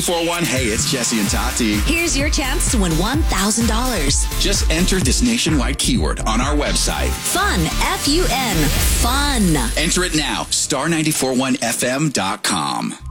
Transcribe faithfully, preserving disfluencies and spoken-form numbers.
four one, hey, it's Jesse and Tati. Here's your chance to win one thousand dollars. Just enter this nationwide keyword on our website. Fun, F U N, fun. Enter it now, star nine four one F M dot com.